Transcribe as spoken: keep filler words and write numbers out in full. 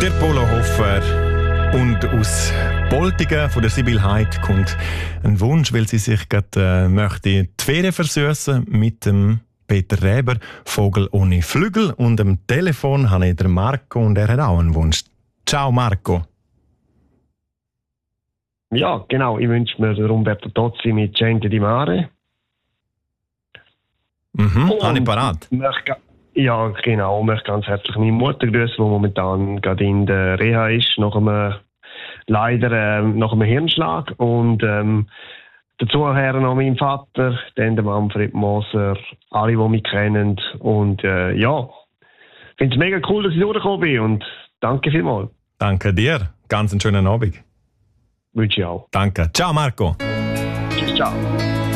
der Polo Hofer. Und aus Boltigen von der Sibyl Heid kommt ein Wunsch, weil sie sich gerade äh, möchte die Ferien versüßen mit dem Peter Reber, Vogel ohne Flügel. Und am Telefon habe ich den Marco und er hat auch einen Wunsch. Ciao Marco. Ja, genau. Ich wünsche mir Umberto Tozzi mit Gente di Mare. Mhm, habe ich parat. Möchte, ja, genau. Ich möchte ganz herzlich meine Mutter grüßen, die momentan gerade in der Reha ist, nach einem, leider äh, nach einem Hirnschlag. Und ähm, dazu her noch mein Vater, dann der Manfred Moser, alle, die mich kennen. Und äh, ja, ich finde es mega cool, dass ich durchgekommen bin. Und danke vielmals. Danke dir. Ganz einen schönen Abend. Wünsche ich auch. Danke. Ciao Marco. Tschüss, ciao.